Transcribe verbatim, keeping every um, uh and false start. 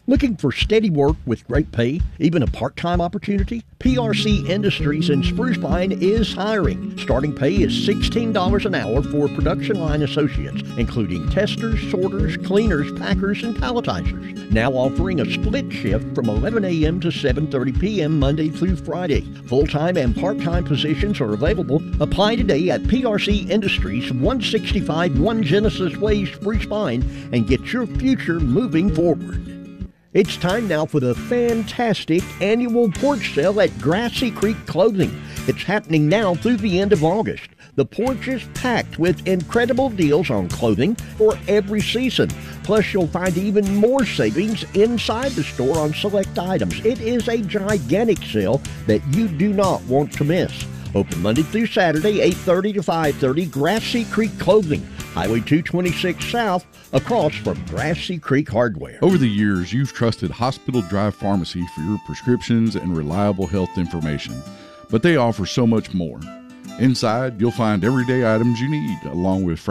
Looking for steady work with great pay, even a part-time opportunity? P R C Industries in Spruce Pine is hiring. Starting pay is sixteen dollars an hour for production line associates, including testers, sorters, cleaners, packers, and palletizers. Now offering a split shift from eleven a.m. to seven thirty p.m. Monday through Friday. Full-time and part-time positions are available. Apply today at P R C Industries, one sixty-five One Genesis Way, Spruce Pine, and get your future moving forward. It's time now for the fantastic annual porch sale at Grassy Creek Clothing. It's happening now through the end of August. The porch is packed with incredible deals on clothing for every season. Plus, you'll find even more savings inside the store on select items. It is a gigantic sale that you do not want to miss. Open Monday through Saturday, eight thirty to five thirty, Grassy Creek Clothing, Highway two twenty-six South, across from Grassy Creek Hardware. Over the years, you've trusted Hospital Drive Pharmacy for your prescriptions and reliable health information, but they offer so much more. Inside, you'll find everyday items you need, along with